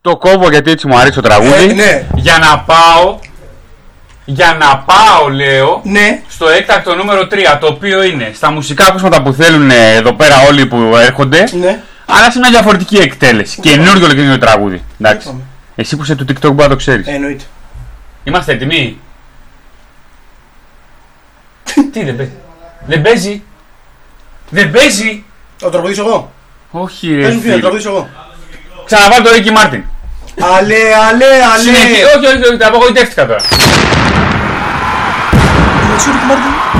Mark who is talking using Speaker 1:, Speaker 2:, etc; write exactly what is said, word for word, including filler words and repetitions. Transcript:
Speaker 1: Το κόβω γιατί έτσι μου αρέσει το τραγούδι.
Speaker 2: Ε, ναι.
Speaker 1: Για να πάω. Για να πάω, λέω,
Speaker 2: ναι.
Speaker 1: στο έκτακτο νούμερο τρία. Το οποίο είναι στα μουσικά ακούσματα που θέλουν εδώ πέρα όλοι που έρχονται.
Speaker 2: Ναι.
Speaker 1: Αλλά σε μια διαφορετική εκτέλεση.
Speaker 2: Ναι.
Speaker 1: Καινούργιο καινούργιο τραγούδι. Εντάξει.
Speaker 2: Ναι.
Speaker 1: Εσύ που είσαι του TikTok μπορεί να το ξέρεις.
Speaker 2: Εννοείται.
Speaker 1: Είμαστε έτοιμοι. Τι δεν παίζει. Δεν παίζει. Δεν παίζει.
Speaker 2: Θα το τραγουδήσω εγώ.
Speaker 1: Όχι, ρε.
Speaker 2: Πες μου φίλε, θα το τραγουδήσω εγώ.
Speaker 1: Ξαναβάλω το Ricky Martin.
Speaker 2: Αλέ, αλέ, αλέ.
Speaker 1: Συνεχί... Όχι, όχι, όχι, τα απογοητεύτηκα τώρα.
Speaker 2: Είναι ο Ricky Martin.